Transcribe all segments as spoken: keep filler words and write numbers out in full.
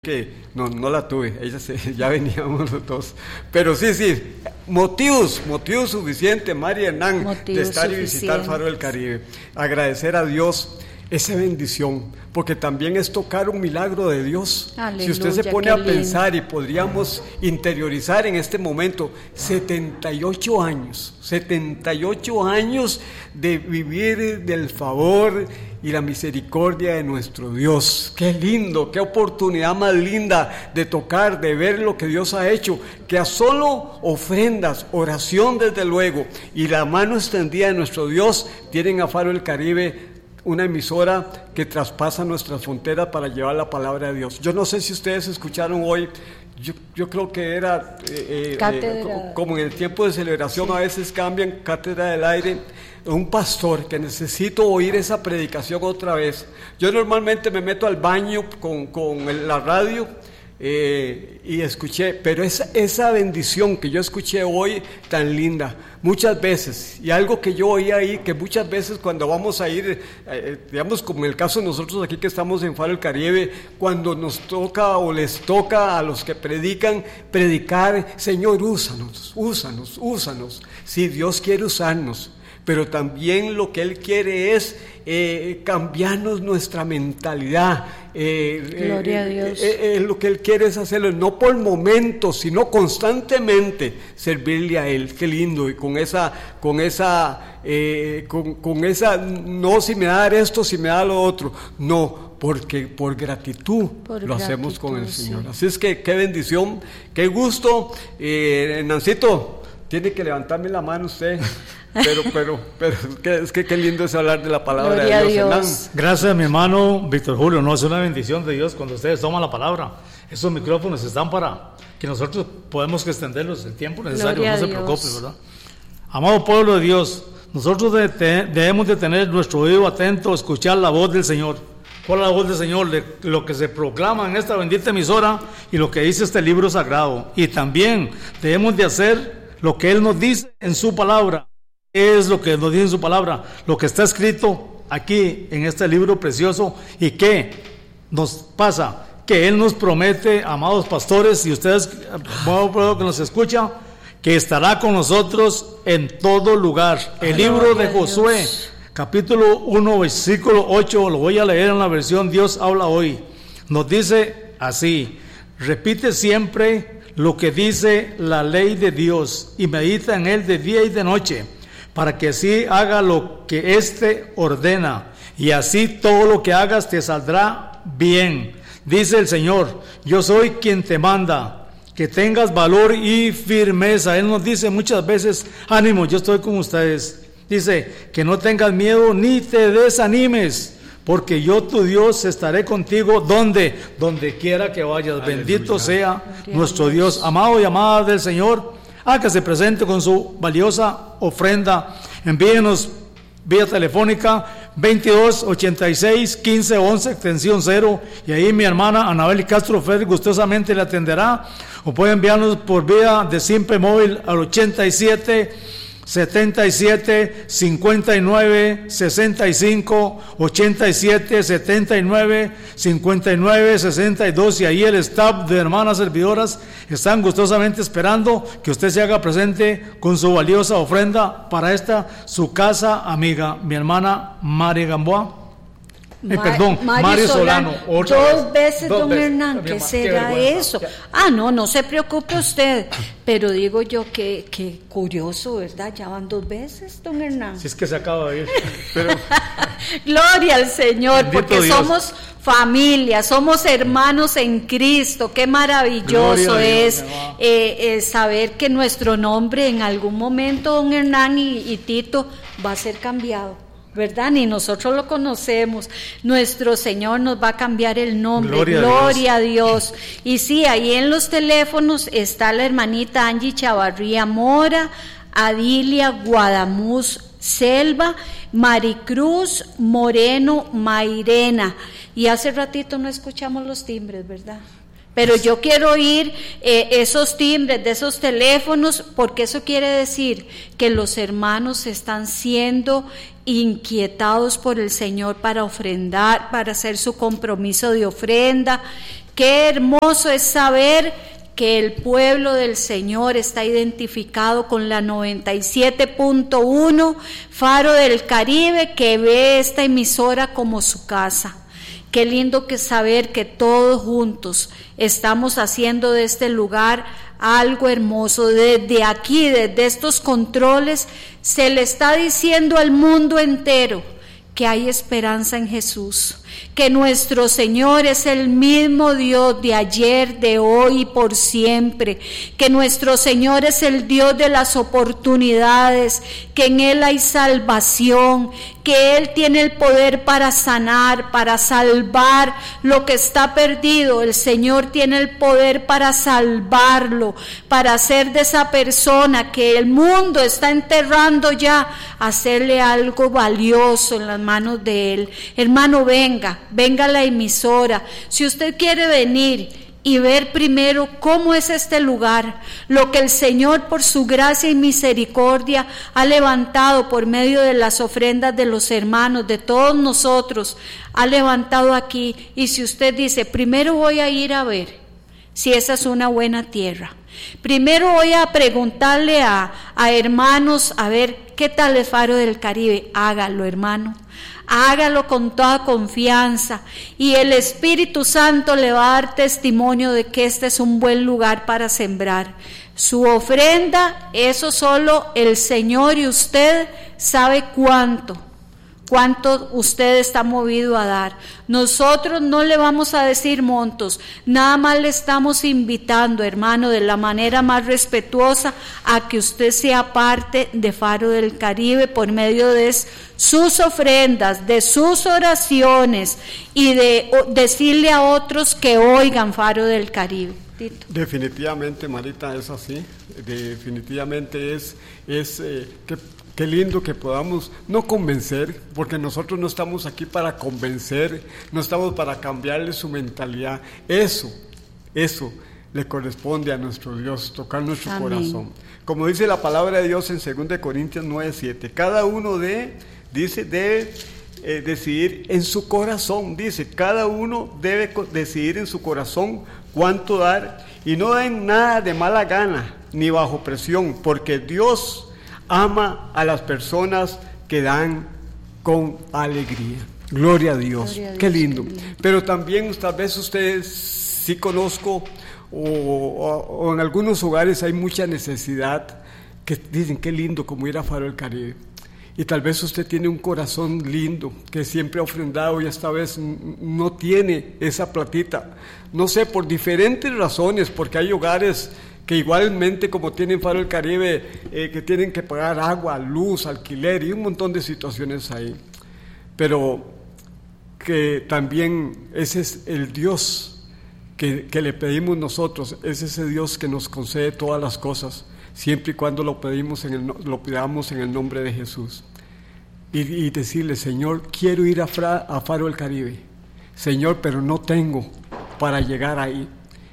que no, no la tuve, ella se, ya veníamos los dos, pero sí, sí, motivos, motivos suficientes, María Hernán, motivos de estar y visitar Faro del Caribe, agradecer a Dios esa bendición, porque también es tocar un milagro de Dios. Aleluya, si usted se pone a lindo. pensar, y podríamos interiorizar en este momento, setenta y ocho años, setenta y ocho años de vivir del favor y la misericordia de nuestro Dios. Qué lindo, qué oportunidad más linda de tocar, de ver lo que Dios ha hecho, que a solo ofrendas, oración desde luego, y la mano extendida de nuestro Dios, tienen a Faro del Caribe una emisora que traspasa nuestras fronteras para llevar la palabra de Dios. Yo no sé si ustedes escucharon hoy, yo, yo creo que era eh, eh, como en el tiempo de celebración, sí. A veces cambian Cátedra del Aire, un pastor que necesito oír esa predicación otra vez. Yo normalmente me meto al baño con, con el, la radio eh, y escuché, pero esa, esa bendición que yo escuché hoy tan linda, muchas veces, y algo que yo oí ahí, que muchas veces cuando vamos a ir, eh, digamos como en el caso de nosotros aquí que estamos en Faro del Caribe, cuando nos toca o les toca a los que predican, predicar, Señor, úsanos, úsanos, úsanos, si Dios quiere usarnos, pero también lo que Él quiere es eh, cambiarnos nuestra mentalidad. Eh, Gloria eh, a Dios. Eh, eh, lo que Él quiere es hacerlo, no por momentos, sino constantemente servirle a Él. Qué lindo, y con esa, con esa, eh, con, con esa, no si me da esto, si me da lo otro, no, porque por gratitud por lo gratitud, hacemos con el Señor. Sí. Así es que qué bendición, qué gusto. Eh, Nancito, tiene que levantarme la mano usted. Pero, pero, pero es que qué lindo es hablar de la palabra Gloria de Dios. Dios. Gracias, mi hermano Víctor Julio. No, es una bendición de Dios cuando ustedes toman la palabra. Esos micrófonos están para que nosotros podemos extenderlos el tiempo necesario. Gloria no se preocupe, ¿verdad? Amado pueblo de Dios, nosotros de, de, debemos de tener nuestro oído atento a escuchar la voz del Señor. ¿Cuál es la voz del Señor? De lo que se proclama en esta bendita emisora y lo que dice este libro sagrado. Y también debemos de hacer lo que Él nos dice en su palabra. Es lo que nos dice en su palabra, lo que está escrito aquí en este libro precioso. ¿Y qué nos pasa? Que Él nos promete, amados pastores, y ustedes, bueno, que nos escuchan, que estará con nosotros en todo lugar. El libro de Josué, capítulo uno, versículo ocho, lo voy a leer en la versión Dios habla hoy. Nos dice así: repite siempre lo que dice la ley de Dios y medita en él de día y de noche, para que así haga lo que éste ordena, y así todo lo que hagas te saldrá bien. Dice el Señor: yo soy quien te manda, que tengas valor y firmeza. Él nos dice muchas veces: ánimo, yo estoy con ustedes. Dice que no tengas miedo ni te desanimes, porque yo tu Dios estaré contigo donde, donde quiera que vayas. Aleluya. Bendito sea Dios. Nuestro Dios. Amado y amada del Señor, a que se presente con su valiosa ofrenda. Envíenos vía telefónica veintidós ochenta y seis quince once extensión cero, y ahí mi hermana Anabel Castro Fer gustosamente le atenderá, o puede enviarnos por vía de Simpe Móvil al ochenta y siete setenta y siete cincuenta y nueve sesenta y cinco, ochenta y siete setenta y nueve cincuenta y nueve sesenta y dos, y ahí el staff de hermanas servidoras están gustosamente esperando que usted se haga presente con su valiosa ofrenda para esta su casa amiga, mi hermana María Gamboa. Eh, Ma- perdón, Mario, Mario Solano, Solano. Otra dos vez, veces, dos don veces. Hernán, ¿qué será eso? Ah, no, no se preocupe usted, pero digo yo que, que curioso, ¿verdad? Ya van dos veces, don Hernán. Si es que se acaba de ir. Pero... Gloria al Señor, Bendito porque Dios. Somos familia, somos hermanos en Cristo. Qué maravilloso es Dios, eh, eh, saber que nuestro nombre en algún momento, don Hernán y, y Tito, va a ser cambiado, ¿verdad? Ni nosotros lo conocemos. Nuestro Señor nos va a cambiar el nombre. Gloria, Gloria a Dios. Y sí, ahí en los teléfonos está la hermanita Angie Chavarría Mora, Adilia Guadamuz Selva, Maricruz Moreno Mairena. Y hace ratito no escuchamos los timbres, ¿verdad? Pero yo quiero oír eh, esos timbres de esos teléfonos, porque eso quiere decir que los hermanos están siendo inquietados por el Señor para ofrendar, para hacer su compromiso de ofrenda, Qué hermoso es saber que el pueblo del Señor está identificado con la noventa y siete punto uno Faro del Caribe, que ve esta emisora como su casa. Qué lindo que saber que todos juntos estamos haciendo de este lugar algo hermoso. Desde aquí, desde estos controles, se le está diciendo al mundo entero que hay esperanza en Jesús, que nuestro Señor es el mismo Dios de ayer, de hoy y por siempre, que nuestro Señor es el Dios de las oportunidades, que en Él hay salvación, que Él tiene el poder para sanar, para salvar lo que está perdido. El Señor tiene el poder para salvarlo, para hacer de esa persona que el mundo está enterrando ya, hacerle algo valioso en las manos de Él. Hermano, venga, venga a la emisora. Si usted quiere venir y ver primero cómo es este lugar, lo que el Señor por su gracia y misericordia ha levantado por medio de las ofrendas de los hermanos, de todos nosotros, ha levantado aquí. Y si usted dice, primero voy a ir a ver si esa es una buena tierra, primero voy a preguntarle a, a hermanos, a ver qué tal el Faro del Caribe, hágalo, hermano. Hágalo con toda confianza y el Espíritu Santo le va a dar testimonio de que este es un buen lugar para sembrar. Su ofrenda, eso solo el Señor y usted sabe cuánto, cuánto usted está movido a dar. Nosotros no le vamos a decir montos, nada más le estamos invitando, hermano, de la manera más respetuosa, a que usted sea parte de Faro del Caribe por medio de sus ofrendas, de sus oraciones y de decirle a otros que oigan Faro del Caribe. Tito. Definitivamente, Marita, es así. Definitivamente es, es eh, que qué lindo que podamos no convencer, porque nosotros no estamos aquí para convencer, no estamos para cambiarle su mentalidad. Eso, eso le corresponde a nuestro Dios, tocar nuestro Amén. Corazón. Como dice la palabra de Dios en segunda de Corintios nueve siete, cada uno de, dice, debe eh, decidir en su corazón, dice, cada uno debe decidir en su corazón cuánto dar, y no den nada de mala gana, ni bajo presión, porque Dios ama a las personas que dan con alegría. Gloria a Dios, Gloria a Dios, qué lindo. Qué lindo. Pero también tal vez ustedes sí conozco, o, o, o en algunos hogares hay mucha necesidad, que dicen qué lindo como ir a Faro del Caribe. Y tal vez usted tiene un corazón lindo, que siempre ha ofrendado y esta vez no tiene esa platita. No sé, por diferentes razones, porque hay hogares que igualmente como tienen Faro del Caribe, eh, que tienen que pagar agua, luz, alquiler y un montón de situaciones ahí. Pero que también ese es el Dios que, que le pedimos nosotros, es ese Dios que nos concede todas las cosas, siempre y cuando lo pedimos en el, lo pidamos en el nombre de Jesús. Y, y decirle, Señor, quiero ir a, Fra, a Faro del Caribe, Señor, pero no tengo para llegar ahí.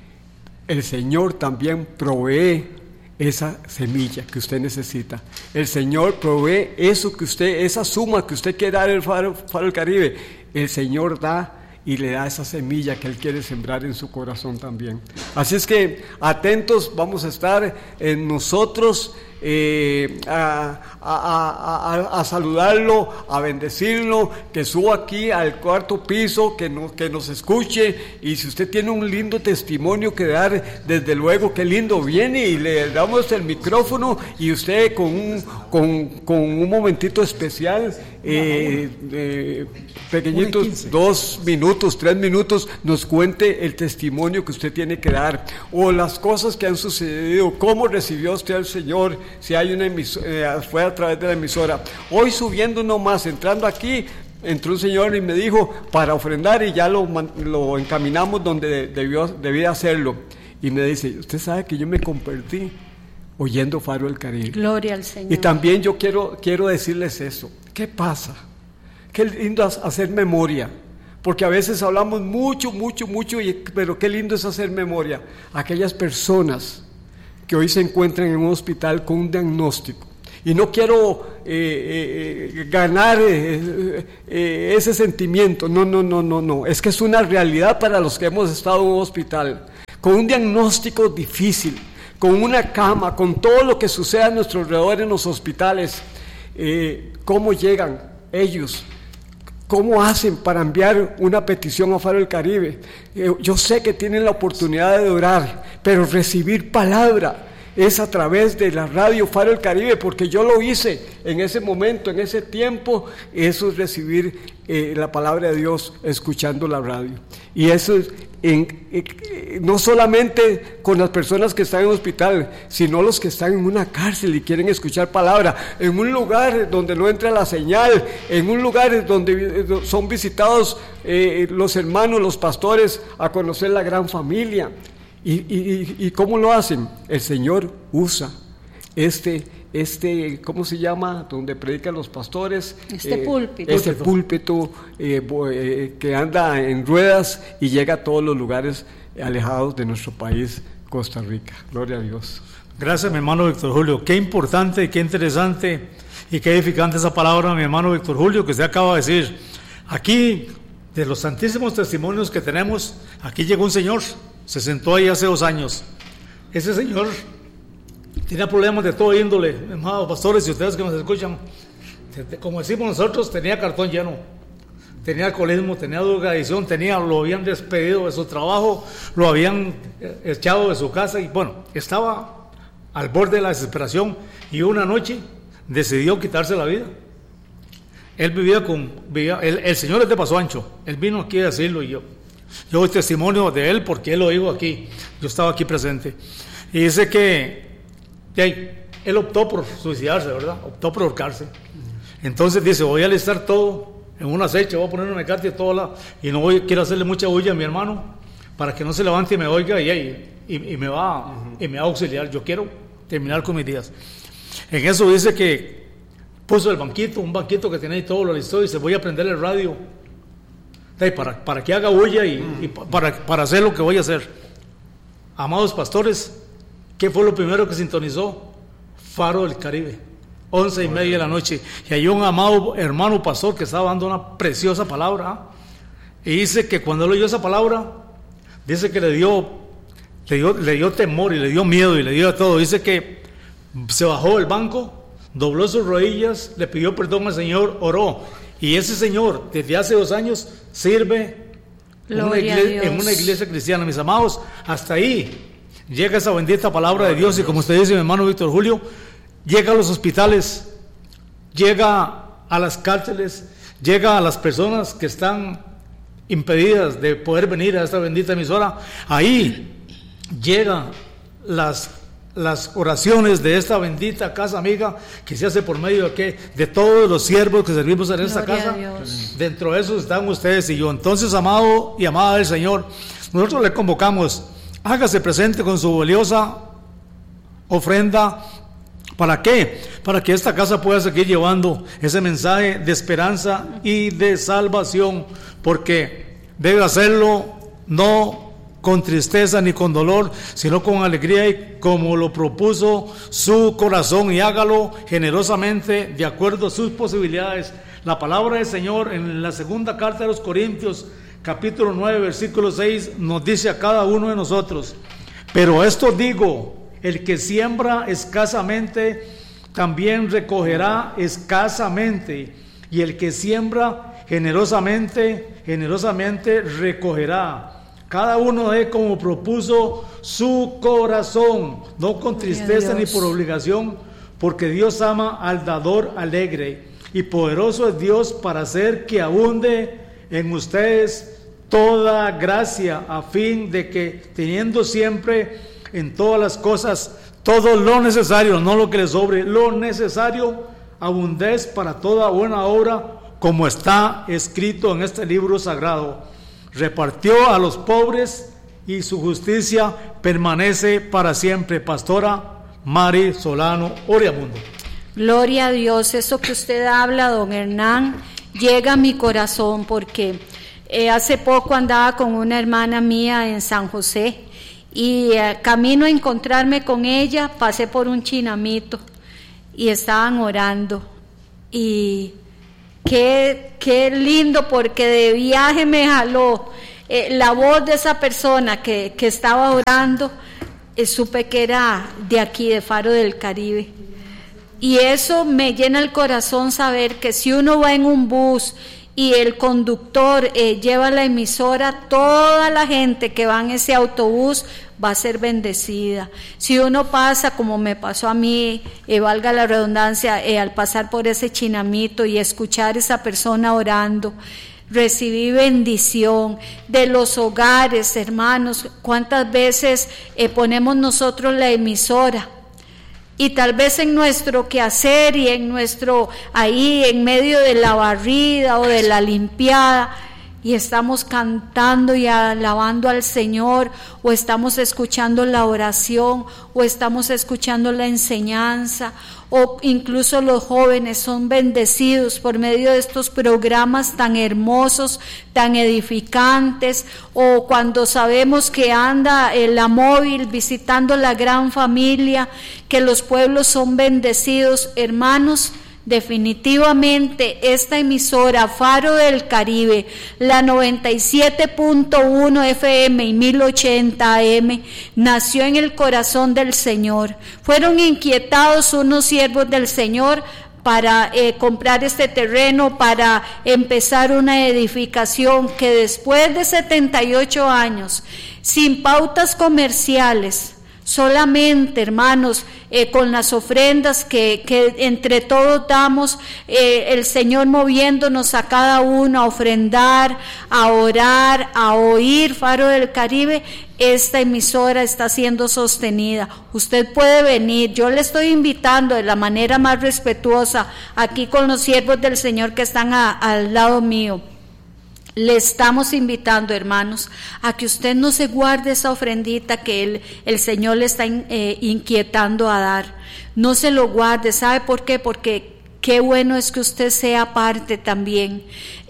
El Señor también provee esa semilla que usted necesita. El Señor provee eso que usted, esa suma que usted quiere dar al Faro, Faro del Caribe. El Señor da y le da esa semilla que Él quiere sembrar en su corazón también. Así es que atentos vamos a estar en nosotros eh, a, a, a, a saludarlo, a bendecirlo, que suba aquí al cuarto piso, que, no, que nos escuche, y si usted tiene un lindo testimonio que dar, desde luego qué lindo, viene y le damos el micrófono y usted con un, con, con un momentito especial, eh, eh, pequeñitos, dos minutos, tres minutos, nos cuente el testimonio que usted tiene que dar, o las cosas que han sucedido, cómo recibió usted al Señor, si hay una emisora, eh, fue a través de la emisora. Hoy subiendo nomás, entrando aquí, entró un señor y me dijo para ofrendar, y ya lo, lo encaminamos donde debió, debía hacerlo, y me dice, usted sabe que yo me convertí oyendo Faro del Caribe. Gloria al Señor. Y también yo quiero, quiero decirles eso, ¿qué pasa? Qué lindo hacer memoria, porque a veces hablamos mucho, mucho, mucho, y, pero qué lindo es hacer memoria. Aquellas personas que hoy se encuentran en un hospital con un diagnóstico, Y no quiero eh, eh, ganar eh, eh, ese sentimiento, no, no, no, no, no, es que es una realidad para los que hemos estado en un hospital, con un diagnóstico difícil, con una cama, con todo lo que sucede a nuestro alrededor en los hospitales. Eh, ¿Cómo llegan ellos? ¿Cómo hacen para enviar una petición a Faro del Caribe? Eh, yo sé que tienen la oportunidad de orar, pero recibir palabra es a través de la radio Faro del Caribe, porque yo lo hice en ese momento, en ese tiempo. Eso es recibir eh, la palabra de Dios escuchando la radio. Y eso es en, en, no solamente con las personas que están en el hospital, sino los que están en una cárcel y quieren escuchar palabra, en un lugar donde no entra la señal, en un lugar donde son visitados eh, los hermanos, los pastores, a conocer la gran familia. ¿Y, y, y cómo lo hacen? El Señor usa este, este ¿cómo se llama? Donde predican los pastores. Este eh, púlpito. Este púlpito eh, eh, que anda en ruedas y llega a todos los lugares alejados de nuestro país, Costa Rica. Gloria a Dios. Gracias, mi hermano Víctor Julio. Qué importante y qué interesante y qué edificante esa palabra, mi hermano Víctor Julio, que usted acaba de decir. Aquí, de los santísimos testimonios que tenemos, aquí llegó un señor. Se sentó ahí hace dos años. Ese señor tenía problemas de todo índole, hermanos pastores y ustedes que nos escuchan. Como decimos nosotros, tenía cartón lleno. Tenía alcoholismo, tenía drogadicción, tenía, lo habían despedido de su trabajo, lo habían echado de su casa y bueno, estaba al borde de la desesperación y una noche decidió quitarse la vida. Él vivía con... Vivía, el, el Señor es de Paso Ancho. Él vino aquí a decirlo y yo... Yo doy testimonio de él porque él lo dijo aquí. Yo estaba aquí presente. Y dice que hey, él optó por suicidarse, ¿verdad? Optó por ahorcarse. Entonces dice, voy a alistar todo en un acecho, voy a poner una mecate y todo la, y no voy, quiero hacerle mucha bulla a mi hermano para que no se levante y me oiga y, y, y, y, me, va, uh-huh. y me va a auxiliar. Yo quiero terminar con mis días. En eso dice que puso el banquito, un banquito que tenía y todo, lo alistó y dice, voy a prender el radio. Para, para que haga bulla y, y para, para hacer lo que voy a hacer. Amados pastores, ¿qué fue lo primero que sintonizó? Faro del Caribe, once y media de la noche. Y hay un amado hermano pastor que estaba dando una preciosa palabra. ¿eh? Y dice que cuando él oyó esa palabra, dice que le dio, le dio, le dio temor y le dio miedo y le dio todo. Dice que se bajó del banco, dobló sus rodillas, le pidió perdón al Señor, oró. Y ese señor, desde hace dos años, sirve en una, iglesia, en una iglesia cristiana. Mis amados, hasta ahí llega esa bendita palabra de Dios. Y como usted dice, mi hermano Víctor Julio, llega a los hospitales, llega a las cárceles, llega a las personas que están impedidas de poder venir a esta bendita emisora. Ahí llegan las las oraciones de esta bendita casa amiga que se hace por medio de que de todos los siervos que servimos en esta casa. Dentro de eso están ustedes y yo. Entonces, amado y amada del Señor, nosotros le convocamos, hágase presente con su valiosa ofrenda. ¿Para qué? Para que esta casa pueda seguir llevando ese mensaje de esperanza y de salvación, porque debe hacerlo no con tristeza ni con dolor, sino con alegría y como lo propuso su corazón, y hágalo generosamente de acuerdo a sus posibilidades. La palabra del Señor en la segunda carta de los Corintios, capítulo nueve, versículo seis, nos dice a cada uno de nosotros: pero esto digo, el que siembra escasamente, también recogerá escasamente, y el que siembra generosamente, generosamente recogerá. Cada uno de como propuso su corazón, no con tristeza ni por obligación, porque Dios ama al dador alegre, y poderoso es Dios para hacer que abunde en ustedes toda gracia, a fin de que, teniendo siempre en todas las cosas todo lo necesario, no lo que les sobre, lo necesario, abundez para toda buena obra, como está escrito en este libro sagrado. Repartió a los pobres y su justicia permanece para siempre. Pastora Mari Solano Oriamundo. Gloria a Dios. Eso que usted habla, don Hernán, llega a mi corazón, porque eh, hace poco andaba con una hermana mía en San José y eh, camino a encontrarme con ella, pasé por un chinamito y estaban orando. Y qué, qué lindo, porque de viaje me jaló eh, la voz de esa persona que, que estaba orando. Eh, supe que era de aquí, de Faro del Caribe. Y eso me llena el corazón saber que si uno va en un bus y el conductor eh, lleva la emisora, toda la gente que va en ese autobús va a ser bendecida. Si uno pasa, como me pasó a mí, eh, valga la redundancia, eh, al pasar por ese Chinamito y escuchar a esa persona orando, recibí bendición. De los hogares, hermanos, cuántas veces eh, ponemos nosotros la emisora, y tal vez en nuestro quehacer y en nuestro, ahí en medio de la barrida o de la limpiada, y estamos cantando y alabando al Señor, o estamos escuchando la oración, o estamos escuchando la enseñanza, o incluso los jóvenes son bendecidos por medio de estos programas tan hermosos, tan edificantes, o cuando sabemos que anda la móvil visitando la gran familia, que los pueblos son bendecidos, hermanos. Definitivamente esta emisora Faro del Caribe, la noventa y siete punto uno F M y mil ochenta A M, nació en el corazón del Señor. Fueron inquietados unos siervos del Señor para eh, comprar este terreno, para empezar una edificación que después de setenta y ocho años, sin pautas comerciales, solamente, hermanos, eh, con las ofrendas que, que entre todos damos, eh, el Señor moviéndonos a cada uno a ofrendar, a orar, a oír Faro del Caribe, esta emisora está siendo sostenida. Usted puede venir, yo le estoy invitando de la manera más respetuosa, aquí con los siervos del Señor que están a, al lado mío. Le estamos invitando, hermanos, a que usted no se guarde esa ofrendita que el, el Señor le está eh, inquietando a dar. No se lo guarde. ¿Sabe por qué? Porque qué bueno es que usted sea parte también.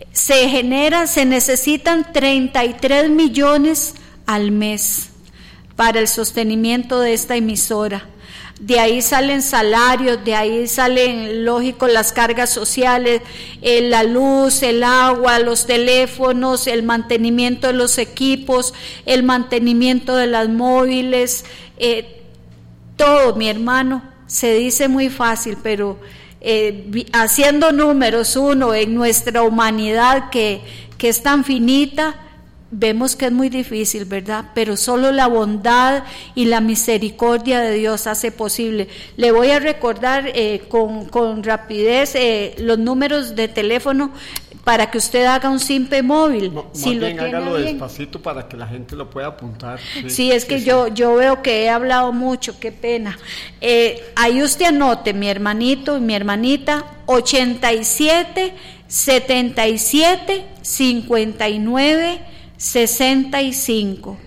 Se genera, se necesitan treinta y tres millones al mes para el sostenimiento de esta emisora. De ahí salen salarios, de ahí salen, lógico, las cargas sociales, eh, la luz, el agua, los teléfonos, el mantenimiento de los equipos, el mantenimiento de las móviles, eh, todo, mi hermano. Se dice muy fácil, pero eh, haciendo números uno en nuestra humanidad que, que es tan finita, vemos que es muy difícil, ¿verdad? Pero solo la bondad y la misericordia de Dios hace posible. Le voy a recordar eh, con, con rapidez eh, los números de teléfono para que usted haga un simpe móvil. No, si más lo bien tiene hágalo bien. Despacito para que la gente lo pueda apuntar. Sí, sí es que sí, yo, sí. yo veo que he hablado mucho, qué pena. Eh, ahí usted anote, mi hermanito y mi hermanita, ochenta y siete, setenta y siete, cincuenta y nueve, sesenta y cinco,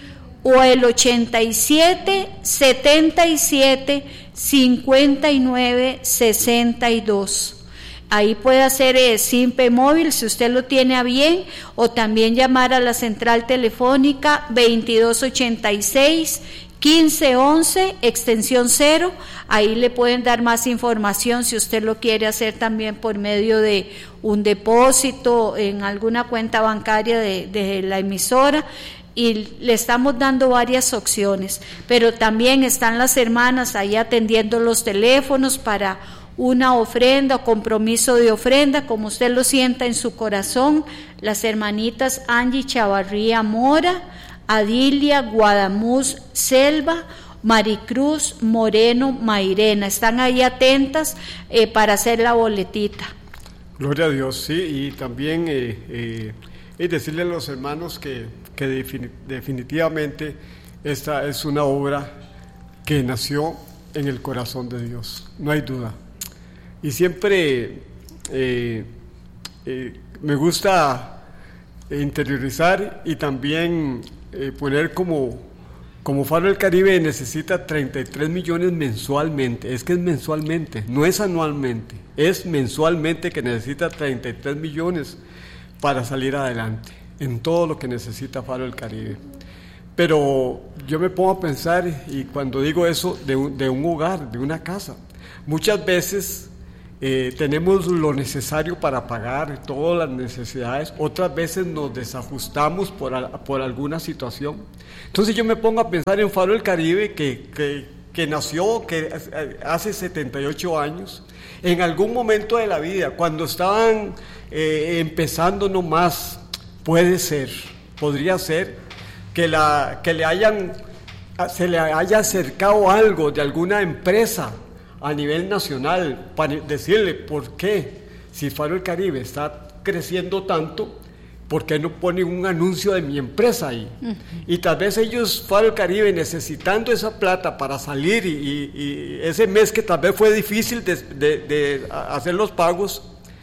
o el ochenta y siete, setenta y siete, cincuenta y nueve, sesenta y dos. Ahí puede hacer eh, simpe móvil si usted lo tiene a bien, o también llamar a la central telefónica veintidós ochenta y seis, quince once, extensión cero. Ahí le pueden dar más información si usted lo quiere hacer también por medio de un depósito en alguna cuenta bancaria de, de la emisora, y le estamos dando varias opciones. Pero también están las hermanas ahí atendiendo los teléfonos para una ofrenda o compromiso de ofrenda, como usted lo sienta en su corazón. Las hermanitas Angie Chavarría Mora, Adilia Guadamuz Selva, Maricruz Moreno Mairena, están ahí atentas eh, para hacer la boletita. Gloria a Dios, sí, y también eh, eh, y decirle a los hermanos que, que defini- definitivamente esta es una obra que nació en el corazón de Dios, no hay duda. Y siempre eh, eh, me gusta interiorizar y también eh, poner como, como Faro del Caribe necesita treinta y tres millones mensualmente, es que es mensualmente, no es anualmente, es mensualmente que necesita treinta y tres millones para salir adelante en todo lo que necesita Faro del Caribe. Pero yo me pongo a pensar, y cuando digo eso, de un, de un hogar, de una casa, muchas veces eh, tenemos lo necesario para pagar todas las necesidades, otras veces nos desajustamos por, por alguna situación. Entonces yo me pongo a pensar en Faro del Caribe, que, que, que nació que hace setenta y ocho años, en algún momento de la vida, cuando estaban eh, empezando nomás, puede ser, podría ser, que, la, que le hayan, se le haya acercado algo de alguna empresa a nivel nacional para decirle, ¿por qué? Si Faro del Caribe está creciendo tanto, ¿por qué no ponen un anuncio de mi empresa ahí? Uh-huh. Y tal vez ellos, Faro del Caribe, necesitando esa plata para salir y, y, y ese mes que tal vez fue difícil de, de, de hacer los pagos,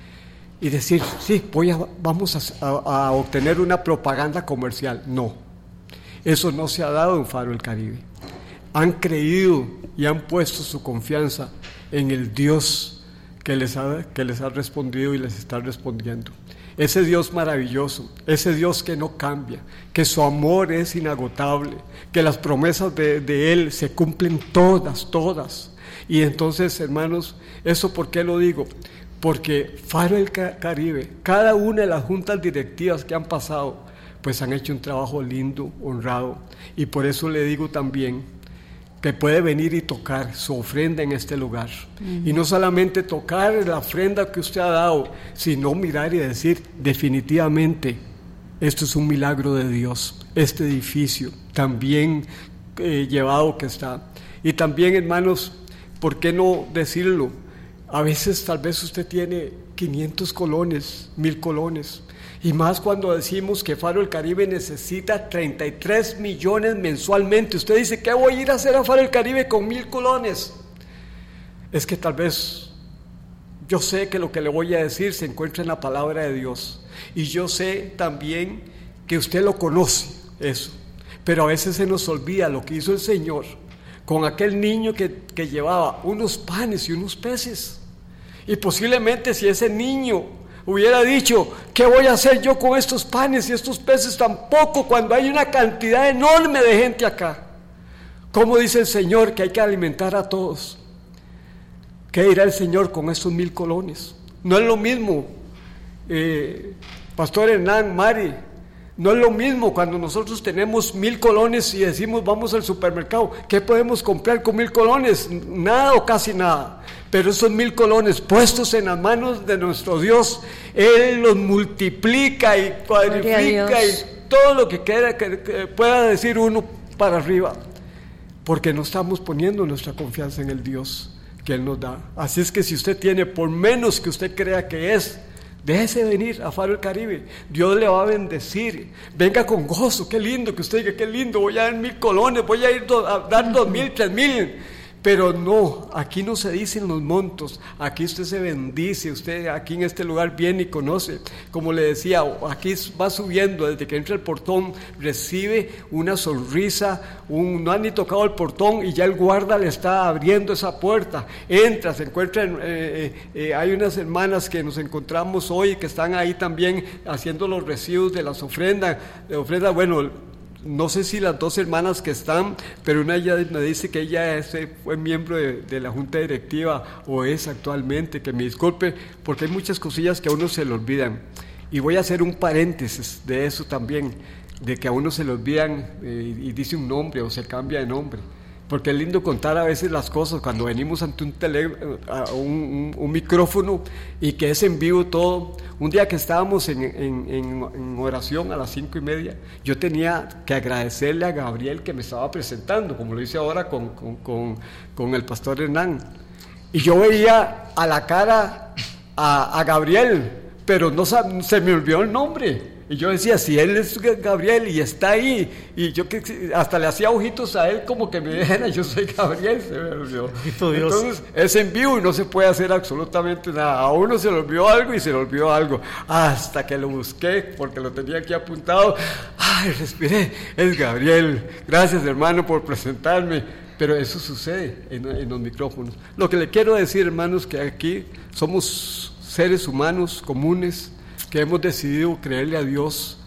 y decir, sí, voy a, vamos a, a, a obtener una propaganda comercial. No, eso no se ha dado en Faro del Caribe. Han creído y han puesto su confianza en el Dios que les ha, que les ha respondido y les está respondiendo. Ese Dios maravilloso, ese Dios que no cambia, que su amor es inagotable, que las promesas de, de Él se cumplen todas, todas. Y entonces, hermanos, ¿eso por qué lo digo? Porque Faro del Caribe, cada una de las juntas directivas que han pasado, pues han hecho un trabajo lindo, honrado, y por eso le digo también que puede venir y tocar su ofrenda en este lugar. Uh-huh. Y no solamente tocar la ofrenda que usted ha dado, sino mirar y decir, definitivamente, esto es un milagro de Dios, este edificio tan bien eh, llevado que está. Y también, hermanos, ¿por qué no decirlo? A veces tal vez usted tiene quinientos colones, mil colones, y más cuando decimos que Faro del Caribe necesita treinta y tres millones mensualmente. Usted dice, ¿qué voy a ir a hacer a Faro del Caribe con mil colones? Es que tal vez yo sé que lo que le voy a decir se encuentra en la palabra de Dios, y yo sé también que usted lo conoce, eso, pero a veces se nos olvida lo que hizo el Señor con aquel niño que, que llevaba unos panes y unos peces. Y posiblemente si ese niño hubiera dicho, ¿qué voy a hacer yo con estos panes y estos peces tan poco cuando hay una cantidad enorme de gente acá? ¿Cómo dice el Señor que hay que alimentar a todos? ¿Qué dirá el Señor con estos mil colones? No es lo mismo, eh, Pastor Hernán, Mari, no es lo mismo cuando nosotros tenemos mil colones y decimos vamos al supermercado, ¿qué podemos comprar con mil colones? Nada o casi nada. Pero esos mil colones puestos en las manos de nuestro Dios, Él los multiplica y cuadriplica y todo lo que, quiera, que, que pueda decir uno para arriba, porque no estamos poniendo nuestra confianza en el Dios que Él nos da. Así es que si usted tiene, por menos que usted crea que es, déjese venir a Faro del Caribe, Dios le va a bendecir. Venga con gozo, qué lindo que usted diga, qué lindo, voy a dar mil colones, voy a ir do, a dar dos mil, tres mil. Pero no, aquí no se dicen los montos, aquí usted se bendice, usted aquí en este lugar viene y conoce. Como le decía, aquí va subiendo, desde que entra el portón, recibe una sonrisa, un, no ha ni tocado el portón y ya el guarda le está abriendo esa puerta. Entra, se encuentra, eh, eh, eh, hay unas hermanas que nos encontramos hoy que están ahí también haciendo los recibos de las ofrendas, de ofrendas, bueno, no sé si las dos hermanas que están, pero una de ellas me dice que ella es, fue miembro de, de la junta directiva o es actualmente, que me disculpe porque hay muchas cosillas que a uno se le olvidan, y voy a hacer un paréntesis de eso también, de que a uno se le olvidan eh, y dice un nombre o se cambia de nombre, porque es lindo contar a veces las cosas cuando venimos ante un, tele, un, un, un micrófono y que es en vivo todo. Un día que estábamos en, en, en, en oración a las cinco y media, yo tenía que agradecerle a Gabriel que me estaba presentando, como lo hice ahora con, con, con, con el pastor Hernán, y yo veía a la cara a, a Gabriel, pero no se me olvidó el nombre. Y yo decía, si él es Gabriel y está ahí, y yo que hasta le hacía ojitos a él como que me dijera, yo soy Gabriel, se me olvidó. Entonces es en vivo y no se puede hacer absolutamente nada. A uno se le olvidó algo y se le olvidó algo, hasta que lo busqué porque lo tenía aquí apuntado. Ay, respiré, es Gabriel. Gracias, hermano, por presentarme. Pero eso sucede en, en los micrófonos. Lo que le quiero decir, hermanos, que aquí somos seres humanos comunes que hemos decidido creerle a Dios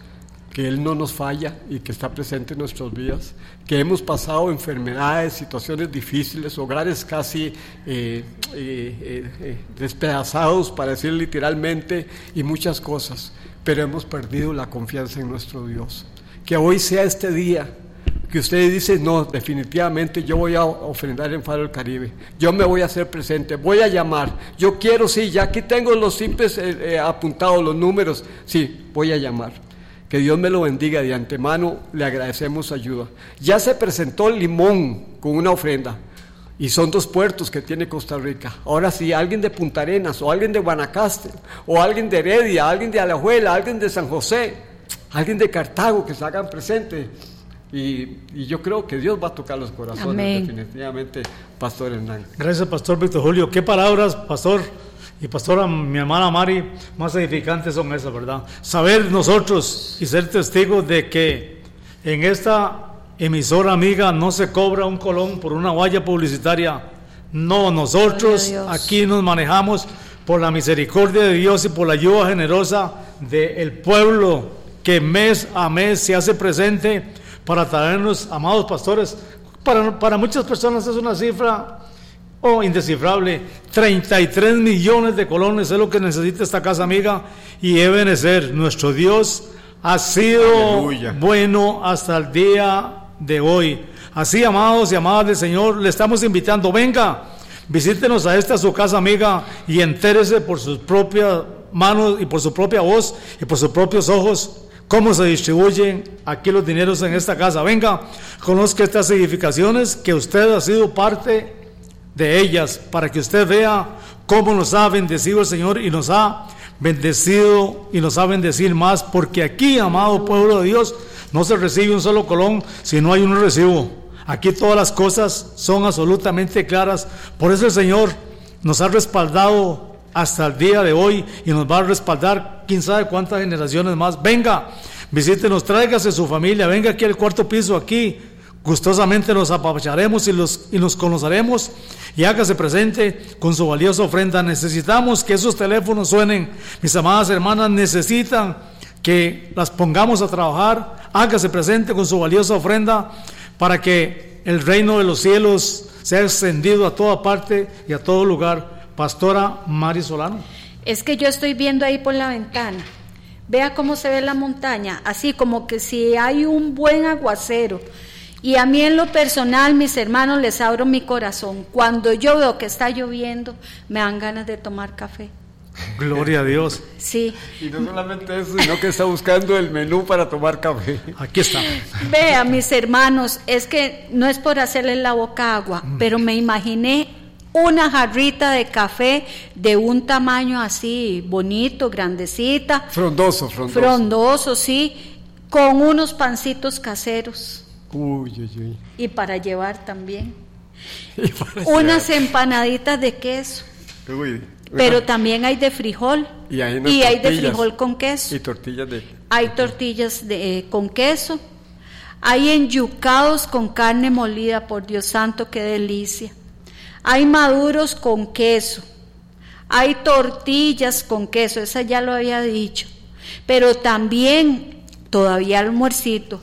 que Él no nos falla y que está presente en nuestras vidas, que hemos pasado enfermedades, situaciones difíciles, hogares casi eh, eh, eh, eh, despedazados, para decir literalmente, y muchas cosas, pero hemos perdido la confianza en nuestro Dios. Que hoy sea este día que usted dice, no, definitivamente yo voy a ofrendar en Faro del Caribe, yo me voy a hacer presente, voy a llamar, yo quiero, sí, ya aquí tengo los simples eh, eh, apuntados, los números, sí, voy a llamar. Que Dios me lo bendiga, de antemano le agradecemos su ayuda. Ya se presentó Limón con una ofrenda, y son dos puertos que tiene Costa Rica. Ahora sí, alguien de Punta Arenas, o alguien de Guanacaste, o alguien de Heredia, alguien de Alajuela, alguien de San José, alguien de Cartago, que se hagan presente. Y, y yo creo que Dios va a tocar los corazones. Amén. Definitivamente, Pastor Hernán. Gracias, Pastor Víctor Julio. Qué palabras, Pastor y Pastora, mi hermana Mari, más edificantes son esas, ¿verdad? Saber nosotros y ser testigos de que en esta emisora amiga no se cobra un colón por una valla publicitaria. No, nosotros aquí nos manejamos por la misericordia de Dios y por la ayuda generosa del pueblo que mes a mes se hace presente para traernos, amados pastores. Para, para muchas personas es una cifra oh, indescifrable. Treinta y tres millones de colones es lo que necesita esta casa amiga, y debe de ser. Nuestro Dios ha sido Aleluya. Bueno hasta el día de hoy. Así, amados y amadas del Señor, le estamos invitando, venga, visítenos a esta su casa amiga y entérese por sus propias manos y por su propia voz y por sus propios ojos cómo se distribuyen aquí los dineros en esta casa. Venga, conozca estas edificaciones, que usted ha sido parte de ellas, para que usted vea cómo nos ha bendecido el Señor, y nos ha bendecido y nos ha bendecido más, porque aquí, amado pueblo de Dios, no se recibe un solo colón si no hay un recibo. Aquí todas las cosas son absolutamente claras. Por eso el Señor nos ha respaldado hasta el día de hoy, y nos va a respaldar quién sabe cuántas generaciones más. Venga, visítenos, tráigase su familia, venga aquí al cuarto piso, aquí gustosamente nos apapacharemos y, los, y nos conoceremos, y hágase presente con su valiosa ofrenda. Necesitamos que esos teléfonos suenen, mis amadas hermanas, necesitan que las pongamos a trabajar. Hágase presente con su valiosa ofrenda para que el reino de los cielos sea extendido a toda parte y a todo lugar. Pastora Mari Solano. Es que yo estoy viendo ahí por la ventana, vea cómo se ve la montaña, así como que si hay un buen aguacero. Y a mí en lo personal, mis hermanos, les abro mi corazón. Cuando yo veo que está lloviendo, me dan ganas de tomar café. Gloria a Dios. Sí. Y no solamente eso, sino que está buscando el menú para tomar café. Aquí está. Vea, mis hermanos, es que no es por hacerle la boca agua, mm. pero me imaginé una jarrita de café de un tamaño así bonito, grandecita. Frondoso, frondoso. Frondoso, sí, con unos pancitos caseros. Uy, uy, uy. Y para llevar también. Para unas llevar. Empanaditas de queso. Uy. Pero también hay de frijol. Y hay, y hay de frijol con queso. Y tortillas de... Hay tortillas de, eh, con queso. Hay enyucados con carne molida, por Dios santo, qué delicia. Hay maduros con queso, hay tortillas con queso, esa ya lo había dicho, pero también, todavía almuercito,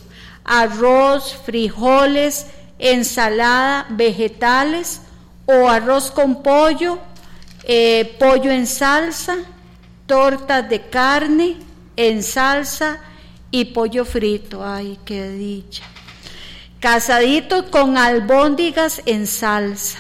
arroz, frijoles, ensalada, vegetales, o arroz con pollo, eh, pollo en salsa, tortas de carne en salsa y pollo frito. Ay, qué dicha. Casadito con albóndigas en salsa.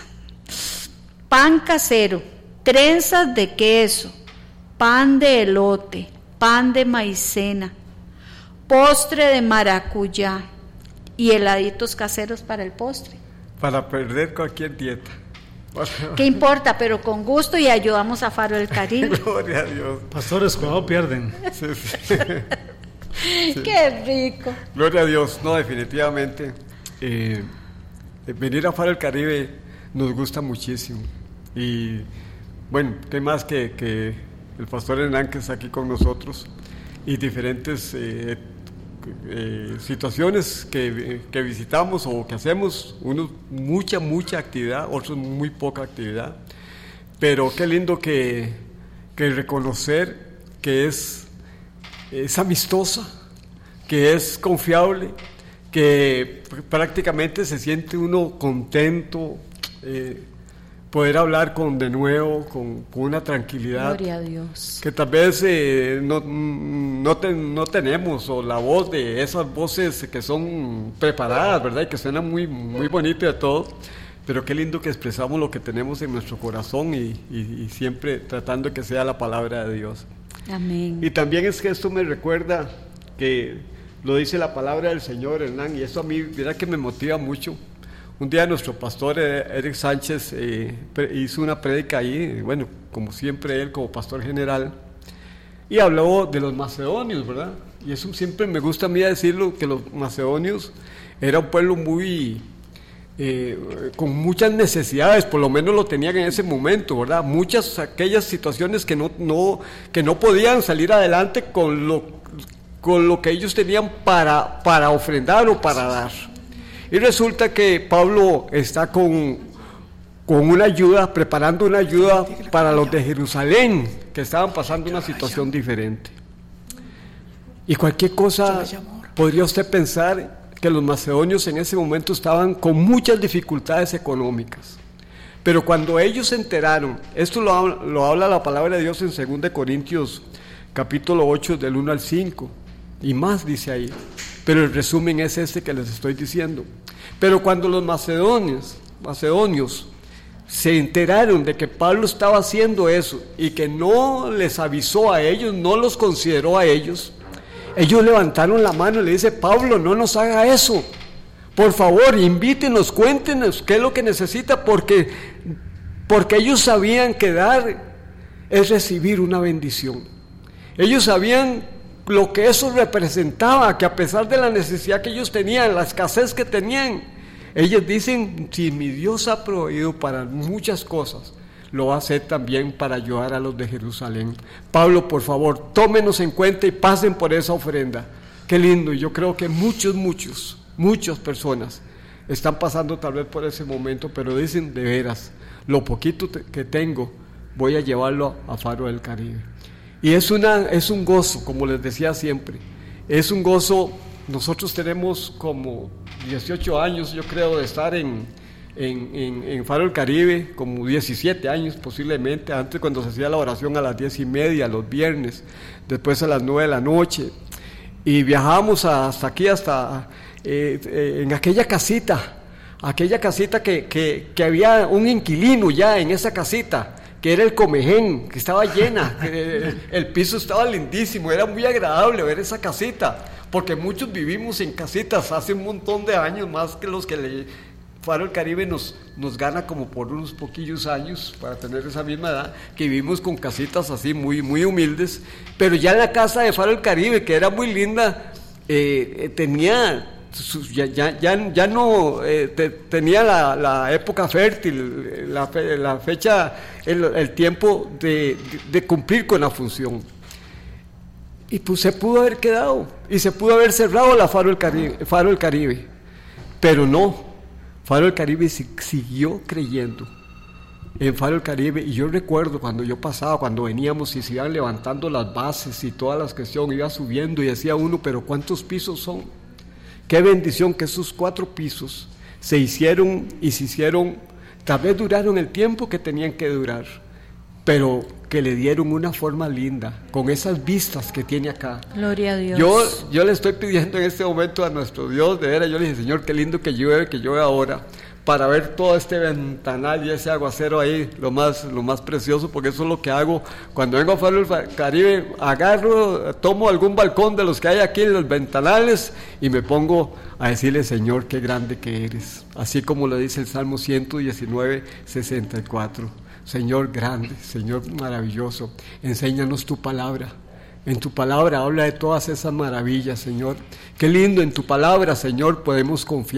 Pan casero, trenzas de queso, pan de elote, pan de maicena, postre de maracuyá y heladitos caseros para el postre. Para perder cualquier dieta. ¿Qué importa? Pero con gusto, y ayudamos a Faro del Caribe. Gloria a Dios. Pastores, cuando pierden. Sí, sí. Sí. Qué rico. Gloria a Dios. No, definitivamente. Eh, venir a Faro del Caribe nos gusta muchísimo. Y bueno, qué más que, que el pastor Hernán, que está aquí con nosotros, y diferentes eh, eh, situaciones que, que visitamos o que hacemos, unos mucha, mucha actividad, otros muy poca actividad, pero qué lindo que, que reconocer que es, es amistosa, que es confiable, que prácticamente se siente uno contento, eh, poder hablar con de nuevo, con, con una tranquilidad. Gloria a Dios. Que tal vez eh, no, no, te, no tenemos, o la voz de esas voces que son preparadas, ¿verdad? Y que suenan muy, muy bonito y de todo, pero qué lindo que expresamos lo que tenemos en nuestro corazón y, y, y siempre tratando de que sea la palabra de Dios. Amén. Y también es que esto me recuerda que lo dice la palabra del Señor, Hernán, y eso a mí, mira que me motiva mucho. Un día nuestro pastor Eric Sánchez eh, hizo una prédica ahí, bueno, como siempre él como pastor general, y habló de los macedonios, ¿verdad? Y eso siempre me gusta a mí decirlo, que los macedonios era un pueblo muy, eh, con muchas necesidades, por lo menos lo tenían en ese momento, ¿verdad? Muchas aquellas situaciones que no, no, que no podían salir adelante con lo, con lo que ellos tenían para, para ofrendar o para dar. Y resulta que Pablo está con, con una ayuda, preparando una ayuda para los de Jerusalén, que estaban pasando una situación diferente. Y cualquier cosa, podría usted pensar que los macedonios en ese momento estaban con muchas dificultades económicas. Pero cuando ellos se enteraron, esto lo, lo habla la palabra de Dios en segunda de Corintios, capítulo ocho, del uno al cinco, y más dice ahí. Pero el resumen es este que les estoy diciendo. Pero cuando los macedonios, macedonios se enteraron de que Pablo estaba haciendo eso y que no les avisó a ellos, no los consideró a ellos, ellos levantaron la mano y le dice: Pablo, no nos haga eso. Por favor, invítenos, cuéntenos qué es lo que necesita, porque, porque ellos sabían que dar es recibir una bendición. Ellos sabían lo que eso representaba, que a pesar de la necesidad que ellos tenían, la escasez que tenían, ellos dicen: si mi Dios ha proveído para muchas cosas, lo va a hacer también para ayudar a los de Jerusalén. Pablo, por favor, tómenos en cuenta y pasen por esa ofrenda. Qué lindo. Y yo creo que muchos, muchos, muchas personas están pasando tal vez por ese momento, pero dicen: de veras, lo poquito te, que tengo, voy a llevarlo a Faro del Caribe. Y es, una, es un gozo, como les decía siempre, es un gozo. Nosotros tenemos como dieciocho años, yo creo, de estar en, en, en, en Faro del Caribe, como diecisiete años posiblemente, antes cuando se hacía la oración a las diez y media, los viernes, después a las nueve de la noche, y viajábamos hasta aquí, hasta eh, eh, en aquella casita, aquella casita que, que, que había un inquilino ya en esa casita, que era el Comején, que estaba llena, que el piso estaba lindísimo, era muy agradable ver esa casita, porque muchos vivimos en casitas hace un montón de años, más que los que le, Faro del Caribe nos, nos gana como por unos poquillos años, para tener esa misma edad, que vivimos con casitas así muy, muy humildes, pero ya en la casa de Faro del Caribe, que era muy linda, eh, tenía... Ya, ya, ya, ya no eh, te, tenía la, la época fértil, la, fe, la fecha, el, el tiempo de, de, de cumplir con la función. Y pues se pudo haber quedado, y se pudo haber cerrado la Faro del Caribe, Faro del Caribe. Pero no, Faro del Caribe siguió creyendo en Faro del Caribe. Y yo recuerdo cuando yo pasaba, cuando veníamos y se iban levantando las bases y todas las cuestiones, iba subiendo y decía uno: pero ¿cuántos pisos son? Qué bendición que esos cuatro pisos se hicieron y se hicieron, tal vez duraron el tiempo que tenían que durar, pero que le dieron una forma linda, con esas vistas que tiene acá. Gloria a Dios. Yo, yo le estoy pidiendo en este momento a nuestro Dios, de veras, yo le dije: Señor, qué lindo que llueve, que llueve ahora, para ver todo este ventanal y ese aguacero ahí, lo más, lo más precioso, porque eso es lo que hago cuando vengo a Faro del Caribe. Agarro, tomo algún balcón de los que hay aquí en los ventanales y me pongo a decirle: Señor, qué grande que eres, así como lo dice el Salmo ciento diecinueve, sesenta y cuatro. Señor grande, Señor maravilloso, enséñanos tu palabra. En tu palabra habla de todas esas maravillas, Señor. Qué lindo, en tu palabra, Señor, podemos confiar.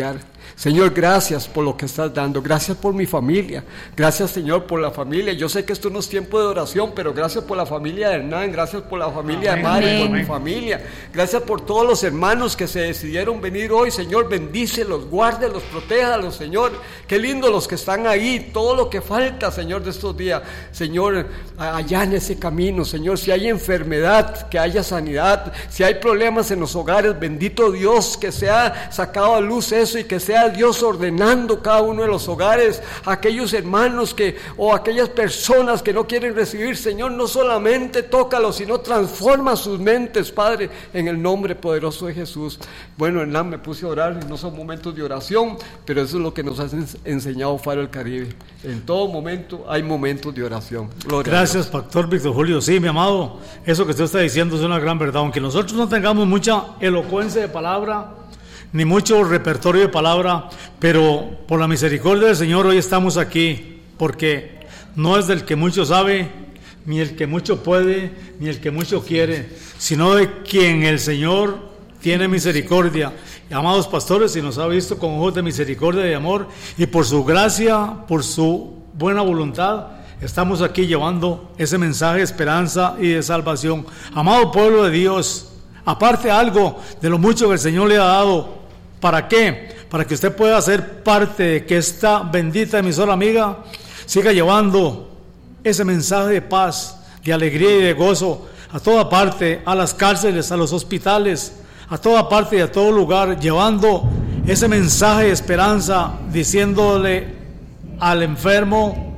Señor, gracias por lo que estás dando, gracias por mi familia, gracias, Señor, por la familia. Yo sé que esto no es tiempo de oración, pero gracias por la familia de Hernán, gracias por la familia Amén. de Mari, por mi familia, gracias por todos los hermanos que se decidieron venir hoy. Señor, bendícelos, guárdelos, protéjalos, Señor. Qué lindo los que están ahí, todo lo que falta, Señor, de estos días. Señor, allá en ese camino, Señor, si hay enfermedad, que haya sanidad, si hay problemas en los hogares, bendito Dios, que sea sacado a luz eso y que sea Dios ordenando cada uno de los hogares. Aquellos hermanos que o aquellas personas que no quieren recibir, Señor, no solamente tócalos, sino transforma sus mentes, Padre, en el nombre poderoso de Jesús. Bueno, Hernán, me puse a orar, no son momentos de oración, pero eso es lo que nos ha enseñado Faro del Caribe. En todo momento hay momentos de oración. Gloria Gracias, Pastor Víctor Julio. Sí, mi amado, eso que usted está diciendo es una gran verdad. Aunque nosotros no tengamos mucha elocuencia de palabra, ni mucho repertorio de palabra, pero por la misericordia del Señor hoy estamos aquí, porque no es del que mucho sabe, ni el que mucho puede, ni el que mucho quiere, sino de quien el Señor tiene misericordia. Y, amados pastores, y nos ha visto con ojos de misericordia y de amor, y por su gracia, por su buena voluntad, estamos aquí llevando ese mensaje de esperanza y de salvación. Amado pueblo de Dios, aparte algo de lo mucho que el Señor le ha dado, ¿para qué? Para que usted pueda ser parte de que esta bendita emisora amiga siga llevando ese mensaje de paz, de alegría y de gozo a toda parte, a las cárceles, a los hospitales, a toda parte y a todo lugar, llevando ese mensaje de esperanza, diciéndole al enfermo: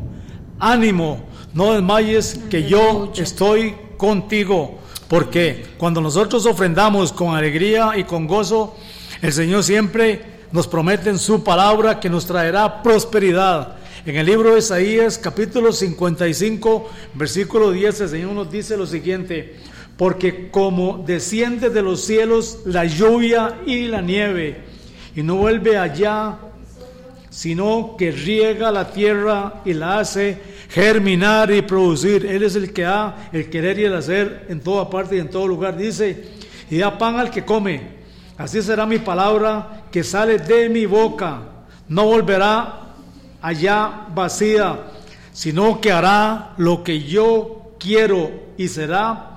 ánimo, no desmayes, que yo estoy contigo. Porque cuando nosotros ofrendamos con alegría y con gozo, el Señor siempre nos promete en su palabra que nos traerá prosperidad. En el libro de Isaías, capítulo cincuenta y cinco, versículo diez, el Señor nos dice lo siguiente: porque como desciende de los cielos la lluvia y la nieve, y no vuelve allá, sino que riega la tierra y la hace germinar y producir. Él es el que da el querer y el hacer en toda parte y en todo lugar. Dice: y da pan al que come. Así será mi palabra que sale de mi boca. No volverá allá vacía, sino que hará lo que yo quiero y será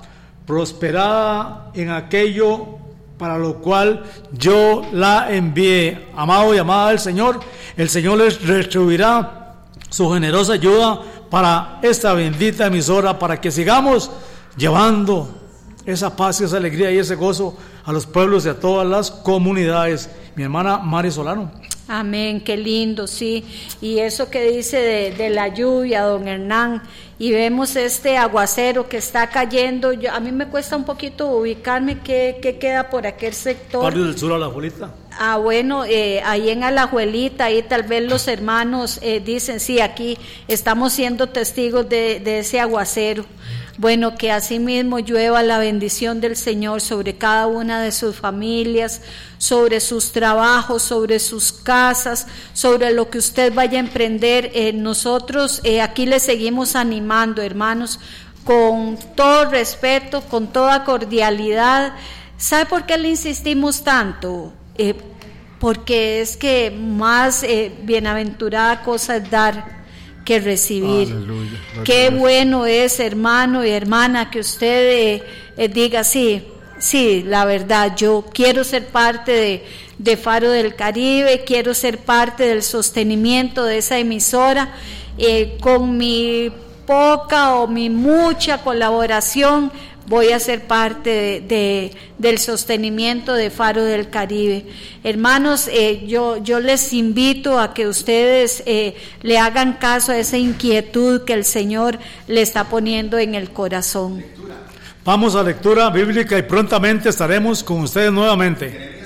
prosperada en aquello para lo cual yo la envié. Amado y amada del Señor, el Señor les retribuirá su generosa ayuda para esta bendita emisora, para que sigamos llevando esa paz y esa alegría y ese gozo a los pueblos y a todas las comunidades. Mi hermana Mari Solano. Amén, qué lindo, sí. Y eso que dice de, de la lluvia, don Hernán, y vemos este aguacero que está cayendo. Yo, a mí me cuesta un poquito ubicarme qué, qué queda por aquel sector. Barrio del Sur, Alajuelita. Ah, bueno, eh, ahí en Alajuelita, ahí tal vez los hermanos eh, dicen, sí, aquí estamos siendo testigos de, de ese aguacero. Bueno, que así mismo llueva la bendición del Señor sobre cada una de sus familias, sobre sus trabajos, sobre sus casas, sobre lo que usted vaya a emprender. Eh, nosotros eh, aquí le seguimos animando, hermanos, con todo respeto, con toda cordialidad. ¿Sabe por qué le insistimos tanto? Eh, porque es que más eh, bienaventurada cosa es dar que recibir. Aleluya. Qué bueno es, hermano y hermana, que usted eh, eh, diga, sí, sí, la verdad, yo quiero ser parte de, de Faro del Caribe, quiero ser parte del sostenimiento de esa emisora, eh, con mi poca o mi mucha colaboración, voy a ser parte de, de, del sostenimiento de Faro del Caribe. Hermanos, eh, yo, yo les invito a que ustedes eh, le hagan caso a esa inquietud que el Señor le está poniendo en el corazón. Vamos a lectura bíblica y prontamente estaremos con ustedes nuevamente.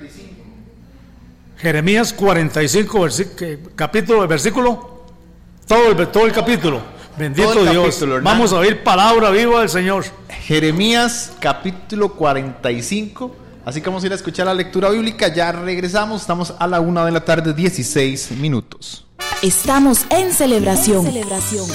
Jeremías cuarenta y cinco, versículo, capítulo, versículo, todo el, todo el capítulo. Bendito Dios, capítulo, vamos a oír palabra viva del Señor. Jeremías capítulo cuarenta y cinco, así que vamos a ir a escuchar la lectura bíblica. Ya regresamos, estamos a la una de la tarde, dieciséis minutos. Estamos en celebración. En celebración.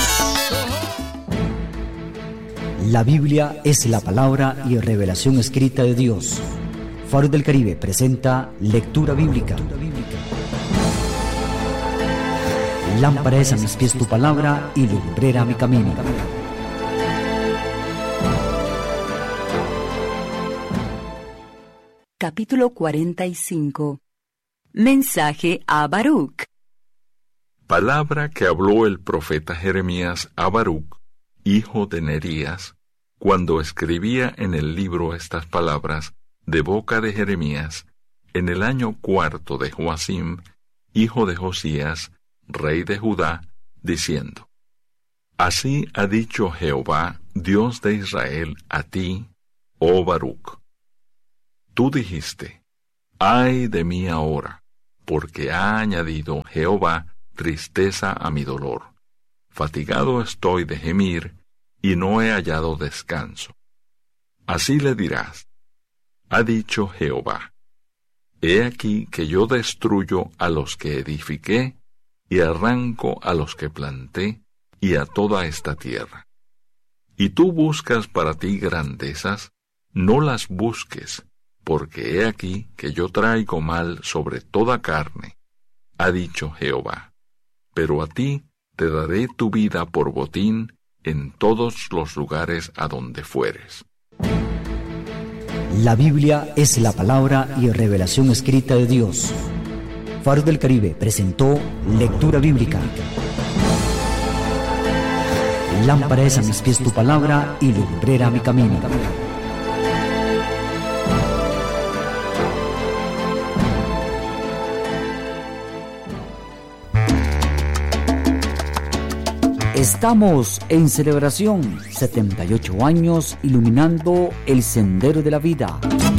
La Biblia es la palabra y revelación escrita de Dios. Faro del Caribe presenta lectura bíblica. Lectura bíblica. Lámpara es a mis pies tu palabra y lumbrera mi camino. Capítulo cuarenta y cinco. Mensaje a Baruc. Palabra que habló el profeta Jeremías a Baruc, hijo de Nerías, cuando escribía en el libro estas palabras de boca de Jeremías, en el año cuarto de Joacim, hijo de Josías, rey de Judá, diciendo: Así ha dicho Jehová, Dios de Israel, a ti, oh Baruc. Tú dijiste: Ay de mí ahora, porque ha añadido Jehová tristeza a mi dolor. Fatigado estoy de gemir, y no he hallado descanso. Así le dirás: Ha dicho Jehová: He aquí que yo destruyo a los que edifiqué, y arranco a los que planté, y a toda esta tierra. Y tú buscas para ti grandezas, no las busques, porque he aquí que yo traigo mal sobre toda carne, ha dicho Jehová. Pero a ti te daré tu vida por botín en todos los lugares a donde fueres. La Biblia es la palabra y revelación escrita de Dios. Faro del Caribe presentó lectura bíblica. Lámpara es a mis pies tu palabra y lumbrera mi camino. Estamos en celebración, setenta y ocho años iluminando el sendero de la vida.